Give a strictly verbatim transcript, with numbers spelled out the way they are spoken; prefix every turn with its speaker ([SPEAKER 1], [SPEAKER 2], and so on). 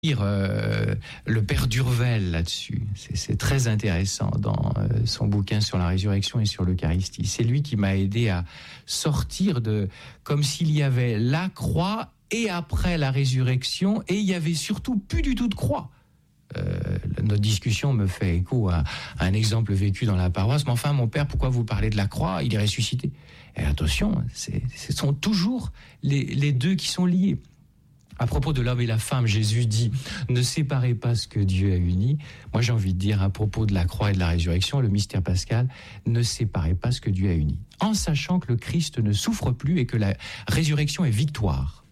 [SPEAKER 1] Euh, le père Durvel là-dessus. C'est, c'est très intéressant dans euh, son bouquin sur la résurrection et sur l'Eucharistie. C'est lui qui m'a aidé à sortir de... comme s'il y avait la croix et après la résurrection, et il y avait surtout plus du tout de croix. Euh, notre discussion me fait écho à, à un exemple vécu dans la paroisse. Mais enfin, mon père, pourquoi vous parlez de la croix ? Il est ressuscité. Et attention, c'est, ce sont toujours les, les deux qui sont liés. À propos de l'homme et la femme, Jésus dit « Ne séparez pas ce que Dieu a uni ». Moi, j'ai envie de dire, à propos de la croix et de la résurrection, le mystère pascal, ne séparez pas ce que Dieu a uni. En sachant que le Christ ne souffre plus et que la résurrection est victoire.